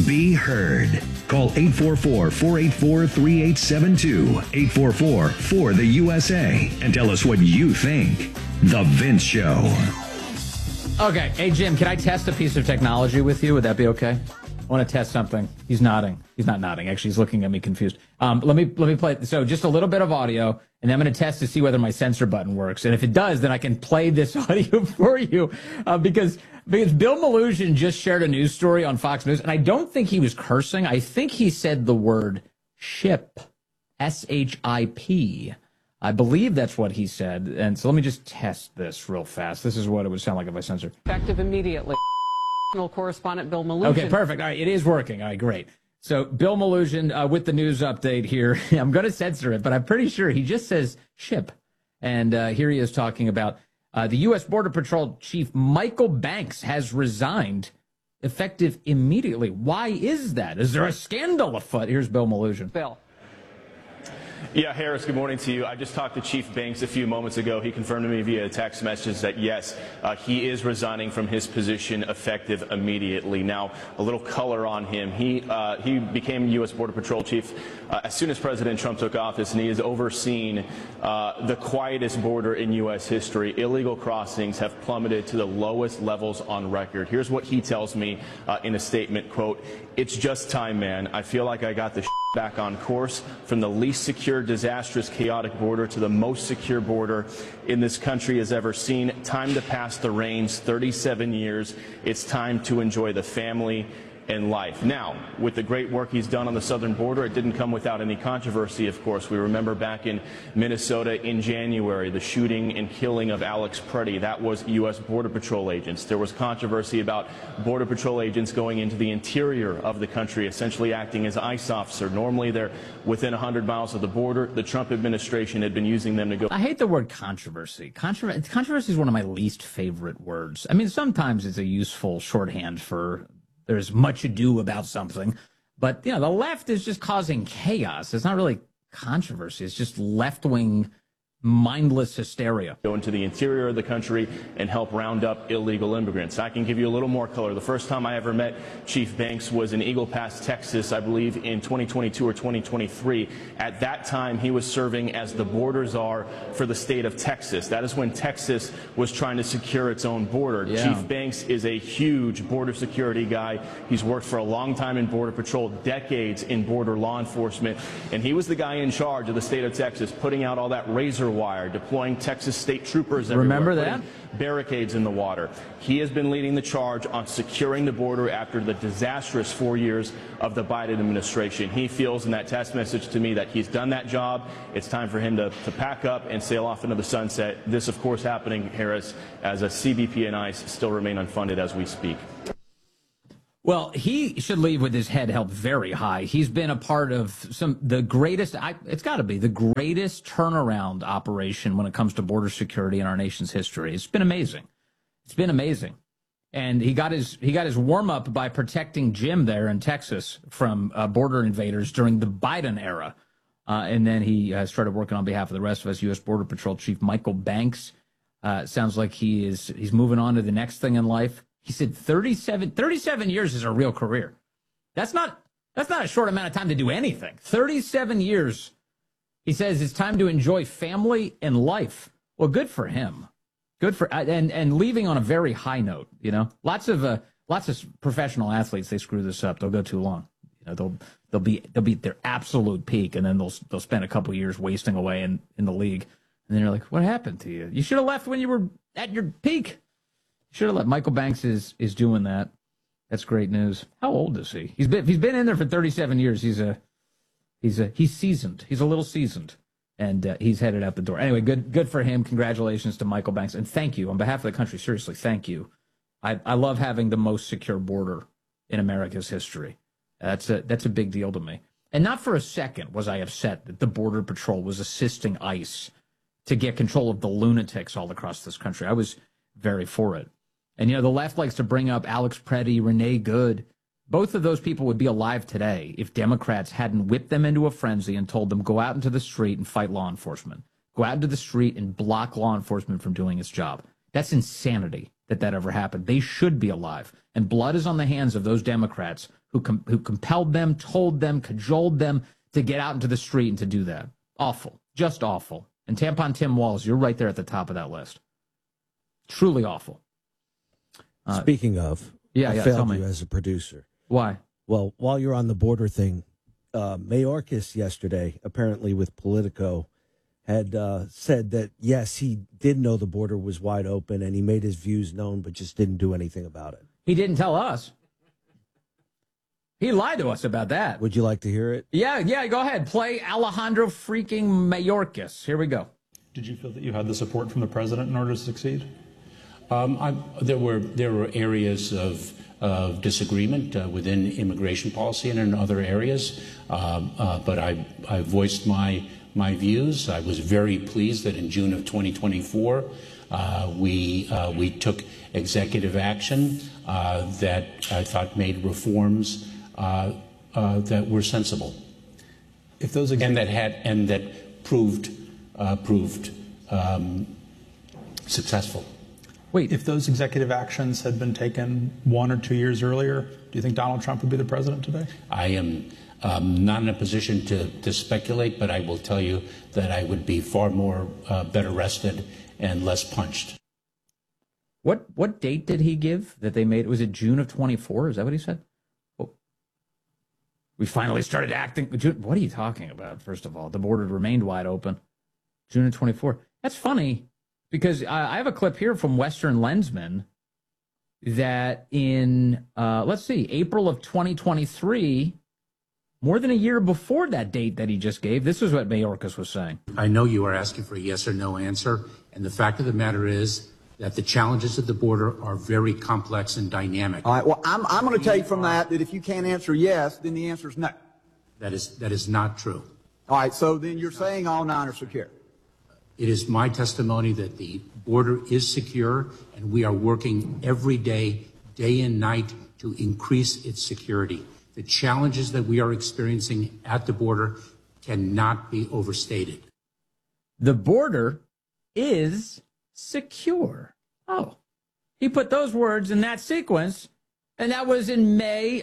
Be heard. Call 844-484-3872, 844-4-THE-USA, and tell us what you think. The Vince Show. Okay. Hey, Jim, can I test a piece of technology with you? Would that be okay? I want to test something. He's nodding. He's not nodding. Actually, he's looking at me confused. Let me play. So just a little bit of audio, and then I'm going to test to see whether my censor button works. And if it does, then I can play this audio for you because Bill Melugin just shared a news story on Fox News, and I don't think he was cursing. I think he said the word ship, S-H-I-P. I believe that's what he said. And so let me just test this real fast. This is what it would sound like if I censored. Effective immediately. Correspondent Bill Melugin. Okay, perfect. All right, it is working. All right, great. So Bill Melugin with the news update here. I'm going to censor it, but I'm pretty sure he just says ship. And here he is talking about the U.S. Border Patrol Chief Michael Banks has resigned effective immediately. Why is that? Is there a scandal afoot? Here's Bill Melugin. Bill. Yeah, Harris, good morning to you. I just talked to Chief Banks a few moments ago. He confirmed to me via text message that, yes, he is resigning from his position effective immediately. Now, a little color on him. He became U.S. Border Patrol Chief as soon as President Trump took office, and he has overseen the quietest border in U.S. history. Illegal crossings have plummeted to the lowest levels on record. Here's what he tells me in a statement, quote, "It's just time, man. I feel like I got the back on course from the least secure, disastrous, chaotic border to the most secure border in this country has ever seen. Time to pass the reins, 37 years. It's time to enjoy the family and life." Now, with the great work he's done on the southern border, it didn't come without any controversy, of course. We remember back in Minnesota in January, the shooting and killing of Alex Preddy. That was U.S. Border Patrol agents. There was controversy about Border Patrol agents going into the interior of the country, essentially acting as ICE officer. Normally, they're within 100 miles of the border. The Trump administration had been using them to go. I hate the word controversy. Controversy is one of my least favorite words. I mean, sometimes it's a useful shorthand for there's much ado about something. But, the left is just causing chaos. It's not really controversy. It's just left-wing mindless hysteria. Go into the interior of the country and help round up illegal immigrants. I can give you a little more color. The first time I ever met Chief Banks was in Eagle Pass, Texas, I believe in 2022 or 2023. At that time, he was serving as the border czar for the state of Texas. That is when Texas was trying to secure its own border. Yeah. Chief Banks is a huge border security guy. He's worked for a long time in Border Patrol, decades in border law enforcement, and he was the guy in charge of the state of Texas, putting out all that razor wire, deploying Texas state troopers everywhere. Remember that? Barricades in the water. He has been leading the charge on securing the border after the disastrous 4 years of the Biden administration. He feels in that text message to me that he's done that job. It's time for him to pack up and sail off into the sunset. This, of course, happening, Harris, as a CBP and ICE still remain unfunded as we speak. Well, he should leave with his head held very high. He's been a part of the greatest, it's got to be the greatest turnaround operation when it comes to border security in our nation's history. It's been amazing. It's been amazing. And he got his warm up by protecting Jim there in Texas from border invaders during the Biden era. And then he started working on behalf of the rest of us. U.S. Border Patrol Chief Michael Banks sounds like he's moving on to the next thing in life. He said 37 years is a real career. That's not a short amount of time to do anything. 37 years. He says it's time to enjoy family and life. Well, good for him. Good for and leaving on a very high note, Lots of professional athletes, they screw this up. They'll go too long. They'll be at their absolute peak, and then they'll spend a couple years wasting away in the league. And then you're like, what happened to you? You should have left when you were at your peak. Should have let. Michael Banks is doing that. That's great news. How old is he? He's been in there for 37 years. He's seasoned. He's a little seasoned, and he's headed out the door. Anyway, good for him. Congratulations to Michael Banks, and thank you on behalf of the country. Seriously, thank you. I love having the most secure border in America's history. That's a big deal to me. And not for a second was I upset that the Border Patrol was assisting ICE to get control of the lunatics all across this country. I was very for it. And, the left likes to bring up Alex Preddy, Renee Good. Both of those people would be alive today if Democrats hadn't whipped them into a frenzy and told them, go out into the street and fight law enforcement. Go out into the street and block law enforcement from doing its job. That's insanity that ever happened. They should be alive. And blood is on the hands of those Democrats who compelled them, told them, cajoled them to get out into the street and to do that. Awful. Just awful. And Tampon Tim Walz, you're right there at the top of that list. Truly awful. Speaking of, I failed you as a producer. Why? Well, while you're on the border thing, Mayorkas yesterday, apparently with Politico, had said that, yes, he did know the border was wide open and he made his views known, but just didn't do anything about it. He didn't tell us. He lied to us about that. Would you like to hear it? Yeah, go ahead. Play Alejandro freaking Mayorkas. Here we go. Did you feel that you had the support from the president in order to succeed? There were areas of disagreement within immigration policy and in other areas, but I voiced my views. I was very pleased that in June of 2024 we took executive action that I thought made reforms that were sensible, if those and that proved successful. Wait, if those executive actions had been taken 1 or 2 years earlier, do you think Donald Trump would be the president today? I am not in a position to speculate, but I will tell you that I would be far more better rested and less punched. What date did he give that they made? Was it June of 24? Is that what he said? Oh. We finally started acting. What are you talking about? First of all, the border remained wide open. June of 24. That's funny because I have a clip here from Western Lensman that in, April of 2023, more than a year before that date that he just gave, this is what Mayorkas was saying. I know you are asking for a yes or no answer, and the fact of the matter is that the challenges at the border are very complex and dynamic. All right, well, I'm going to tell you from that if you can't answer yes, then the answer is no. That is not true. All right, so then you're saying all 9 are secure. It is my testimony that the border is secure, and we are working every day, day and night, to increase its security. The challenges that we are experiencing at the border cannot be overstated. The border is secure. Oh, he put those words in that sequence, and that was in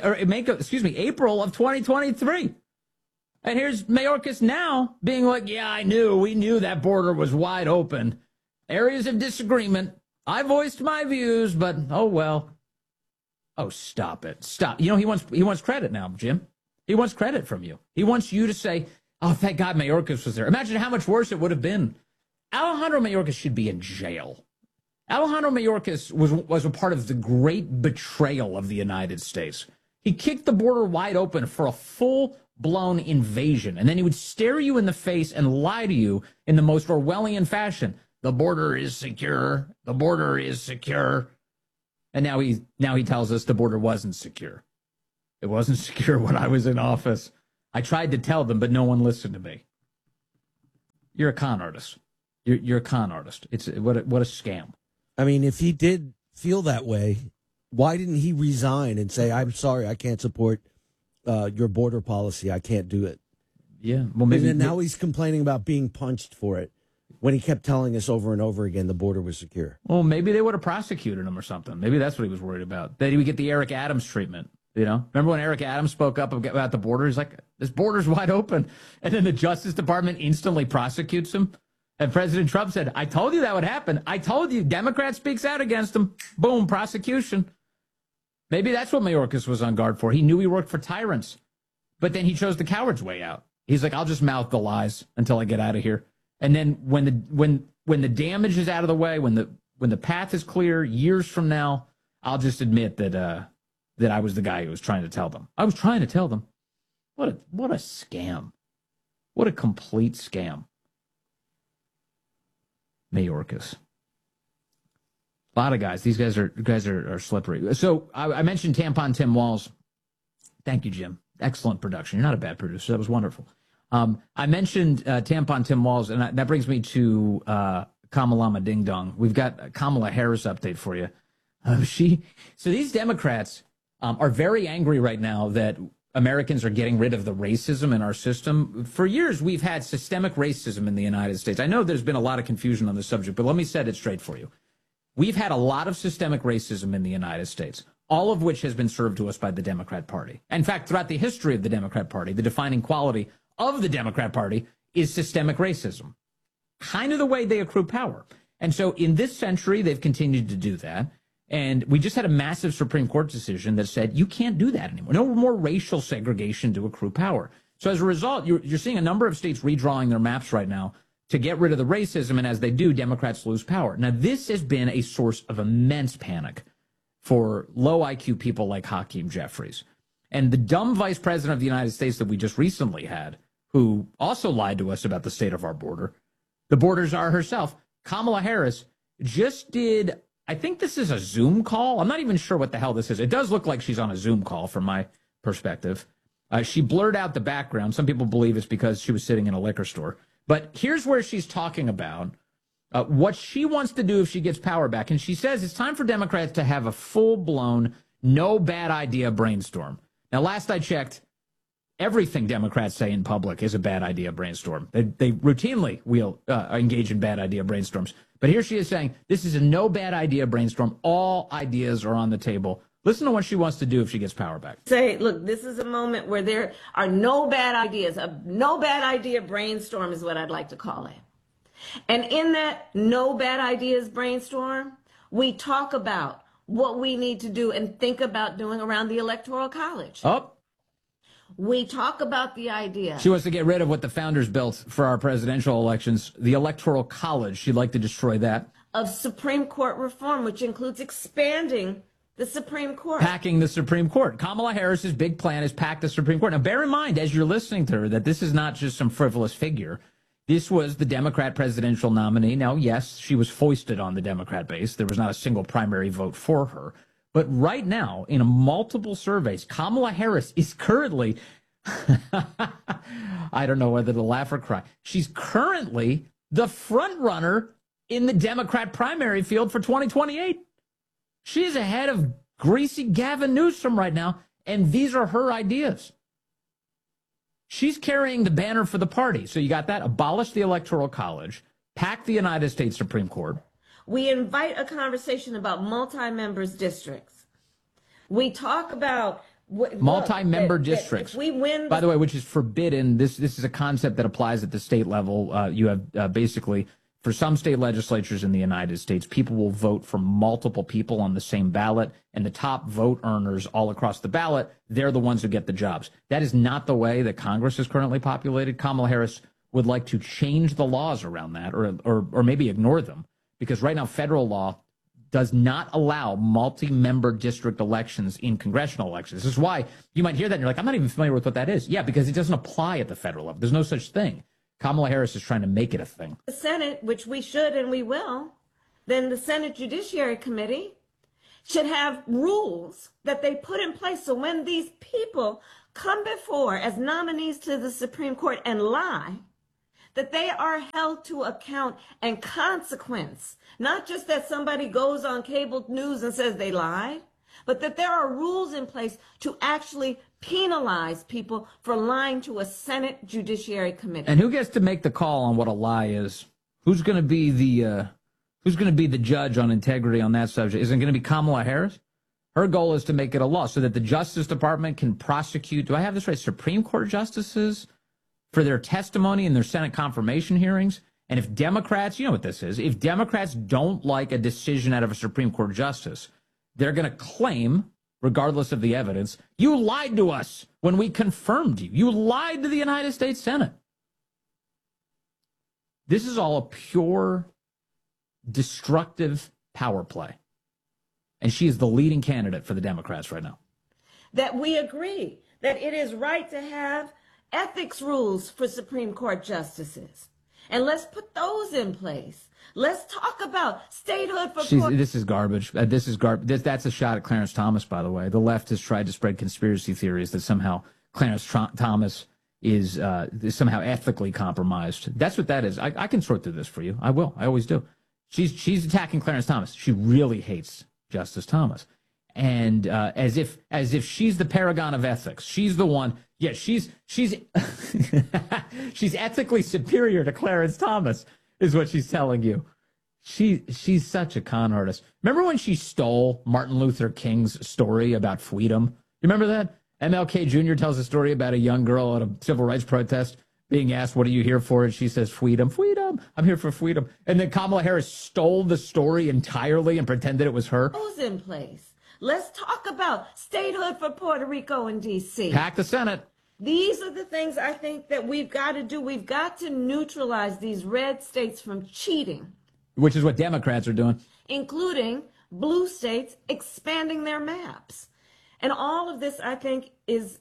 April of 2023. And here's Mayorkas now being like, yeah, we knew that border was wide open. Areas of disagreement. I voiced my views, but oh well. Oh, stop it. Stop. He wants credit now, Jim. He wants credit from you. He wants you to say, oh, thank God Mayorkas was there. Imagine how much worse it would have been. Alejandro Mayorkas should be in jail. Alejandro Mayorkas was a part of the great betrayal of the United States. He kicked the border wide open for a full-blown invasion, and then he would stare you in the face and lie to you in the most Orwellian fashion. The border is secure. The border is secure. And now he tells us the border wasn't secure. It wasn't secure when I was in office. I tried to tell them, but no one listened to me. You're a con artist. You're a con artist. It's what a scam. I mean, if he did feel that way, why didn't he resign and say, I'm sorry, I can't support your border policy. I can't do it. Yeah. Well, maybe. And now he's complaining about being punched for it when he kept telling us over and over again the border was secure. Well, maybe they would have prosecuted him or something. Maybe that's what he was worried about. That he would get the Eric Adams treatment. Remember when Eric Adams spoke up about the border? He's like, this border's wide open. And then the Justice Department instantly prosecutes him. And President Trump said, I told you that would happen. I told you, Democrat speaks out against him. Boom, prosecution. Maybe that's what Mayorkas was on guard for. He knew he worked for tyrants. But then he chose the coward's way out. He's like, I'll just mouth the lies until I get out of here. And then when the damage is out of the way, when the path is clear, years from now, I'll just admit that I was the guy who was trying to tell them. I was trying to tell them. What a scam. What a complete scam. Mayorkas. A lot of guys. These guys are slippery. So I mentioned Tampon Tim Walz. Thank you, Jim. Excellent production. You're not a bad producer. That was wonderful. I mentioned Tampon Tim Walz, and that brings me to Kamalama Ding Dong. We've got a Kamala Harris update for you. So these Democrats are very angry right now that Americans are getting rid of the racism in our system. For years, we've had systemic racism in the United States. I know there's been a lot of confusion on this subject, but let me set it straight for you. We've had a lot of systemic racism in the United States. all of which has been served to us by the Democrat Party. In fact, throughout the history of the Democrat Party, the defining quality of the Democrat Party is systemic racism, kind of the way they accrue power. And so in this century, they've continued to do that. And we just had a massive Supreme Court decision that said you can't do that anymore. No more racial segregation to accrue power. So as a result, you're seeing a number of states redrawing their maps right now to get rid of the racism. And as they do, Democrats lose power. Now, this has been a source of immense panic for low IQ people like Hakeem Jeffries. And the dumb vice president of the United States that we just recently had, who also lied to us about the state of our border, the border czar herself, Kamala Harris, just did, I think this is a Zoom call. I'm not even sure what the hell this is. It does look like she's on a Zoom call from my perspective. She blurred out the background. Some people believe it's because she was sitting in a liquor store. But here's where she's talking about what she wants to do if she gets power back. And she says it's time for Democrats to have a full-blown, no bad idea brainstorm. Now, last I checked, everything Democrats say in public is a bad idea brainstorm. They routinely will engage in bad idea brainstorms. But here she is saying this is a no bad idea brainstorm. All ideas are on the table. Listen to what she wants to do if she gets power back. Say, look, this is a moment where there are no bad ideas. A no bad idea brainstorm is what I'd like to call it. And in that no bad ideas brainstorm, we talk about what we need to do and think about doing around the Electoral College. Oh. We talk about the idea. She wants to get rid of what the founders built for our presidential elections, the Electoral College. She'd like to destroy that. Of Supreme Court reform, which includes expanding the Supreme Court. Packing the Supreme Court. Kamala Harris's big plan is pack the Supreme Court. Now, bear in mind, as you're listening to her, that this is not just some frivolous figure. This was the Democrat presidential nominee. Now, yes, she was foisted on the Democrat base. There was not a single primary vote for her. But right now, in multiple surveys, Kamala Harris is currently, I don't know whether to laugh or cry. She's currently the front runner in the Democrat primary field for 2028. She is ahead of greasy Gavin Newsom right now, and these are her ideas. She's carrying the banner for the party. So you got that? Abolish the Electoral College, pack the United States Supreme Court. We invite a conversation about multi-members districts. We talk about multi-member districts. If we win, by the way, which is forbidden. This is a concept that applies at the state level. You have basically, for some state legislatures in the United States, people will vote for multiple people on the same ballot, and the top vote earners all across the ballot, they're the ones who get the jobs. That is not the way that Congress is currently populated. Kamala Harris would like to change the laws around that, or maybe ignore them. Because right now, federal law does not allow multi-member district elections in congressional elections. This is why you might hear that and you're like, I'm not even familiar with what that is. Yeah, because it doesn't apply at the federal level. There's no such thing. Kamala Harris is trying to make it a thing. The Senate, which we should and we will, then the Senate Judiciary Committee should have rules that they put in place so when these people come before as nominees to the Supreme Court and lie, that they are held to account and consequence. Not just that somebody goes on cable news and says they lied, but that there are rules in place to actually penalize people for lying to a Senate Judiciary Committee. And who gets to make the call on what a lie is? Who's going to be the judge on integrity on that subject? Is it going to be Kamala Harris? Her goal is to make it a law so that the Justice Department can prosecute, do I have this right, Supreme Court justices for their testimony in their Senate confirmation hearings. And if Democrats, you know what this is, if Democrats don't like a decision out of a Supreme Court justice, they're going to claim, regardless of the evidence, you lied to us when we confirmed you. You lied to the United States Senate. This is all a pure, destructive power play. And she is the leading candidate for the Democrats right now. That we agree that it is right to have ethics rules for Supreme Court justices. And let's put those in place. Let's talk about statehood for court. This is garbage. This is garbage. That's a shot at Clarence Thomas, by the way. The left has tried to spread conspiracy theories that somehow Clarence Thomas is somehow ethically compromised. That's what that is. I can sort through this for you. I will. I always do. She's attacking Clarence Thomas. She really hates Justice Thomas. And as if she's the paragon of ethics. She's the one. Yeah, she's she's ethically superior to Clarence Thomas, is what she's telling you. She's such a con artist. Remember when she stole Martin Luther King's story about freedom? You remember that? MLK Jr. tells a story about a young girl at a civil rights protest being asked, what are you here for? And she says, freedom, freedom. I'm here for freedom. And then Kamala Harris stole the story entirely and pretended it was her. Who's in place? Let's talk about statehood for Puerto Rico and D.C. Pack the Senate. These are the things I think that we've got to do. We've got to neutralize these red states from cheating. Which is what Democrats are doing. Including blue states expanding their maps. And all of this, I think, is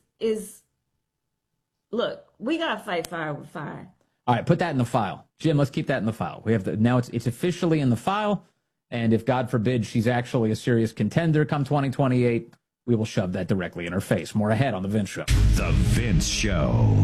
look, we got to fight fire with fire. All right, put that in the file. Jim, let's keep that in the file. We have now it's officially in the file. And if, God forbid, she's actually a serious contender come 2028, we will shove that directly in her face. More ahead on The Vince Show. The Vince Show.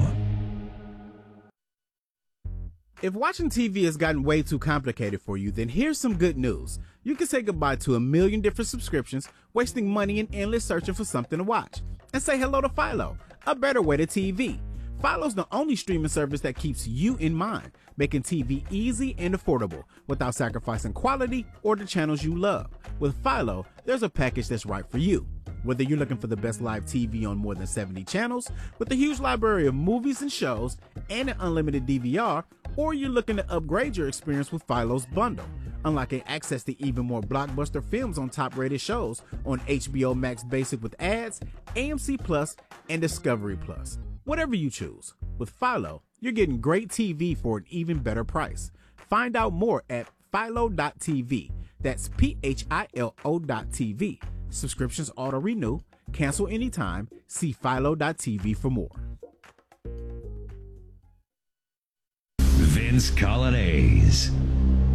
If watching TV has gotten way too complicated for you, then here's some good news. You can say goodbye to a million different subscriptions, wasting money and endless searching for something to watch. And say hello to Philo, a better way to TV. Philo's the only streaming service that keeps you in mind, making TV easy and affordable without sacrificing quality or the channels you love. With Philo, there's a package that's right for you. Whether you're looking for the best live TV on more than 70 channels, with a huge library of movies and shows, and an unlimited DVR, or you're looking to upgrade your experience with Philo's bundle, unlocking access to even more blockbuster films on top-rated shows on HBO Max Basic with ads, AMC Plus, and Discovery Plus. Whatever you choose, with Philo, you're getting great TV for an even better price. Find out more at philo.tv. That's PHILO.tv. Subscriptions auto-renew. Cancel anytime. See philo.tv for more. Vince Coglianese.